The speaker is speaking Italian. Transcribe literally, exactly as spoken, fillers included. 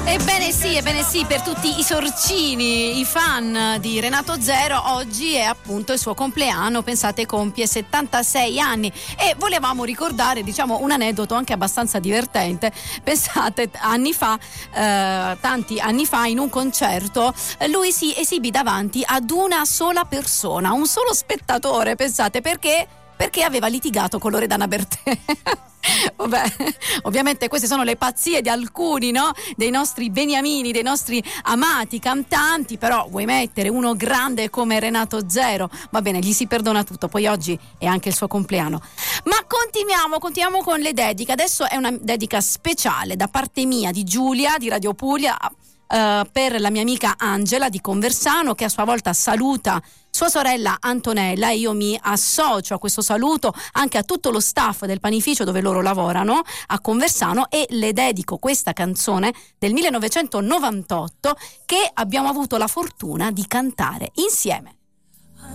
Ebbene sì, ebbene sì, per tutti i sorcini, i fan di Renato Zero, oggi è appunto il suo compleanno, pensate compie settantasei anni e volevamo ricordare, diciamo, un aneddoto anche abbastanza divertente. Pensate, anni fa, eh, tanti anni fa, in un concerto, lui si esibì davanti ad una sola persona, un solo spettatore, pensate, perché? Perché aveva litigato con Loredana Bertè. Vabbè, ovviamente queste sono le pazzie di alcuni, no? Dei nostri beniamini, dei nostri amati cantanti, però vuoi mettere uno grande come Renato Zero? Va bene, gli si perdona tutto, poi oggi è anche il suo compleanno. Ma continuiamo, continuiamo con le dediche. Adesso è una dedica speciale da parte mia, di Giulia, di Radio Puglia, Uh, per la mia amica Angela di Conversano, che a sua volta saluta sua sorella Antonella, e io mi associo a questo saluto anche a tutto lo staff del panificio dove loro lavorano a Conversano, e le dedico questa canzone del millenovecentonovantotto che abbiamo avuto la fortuna di cantare insieme.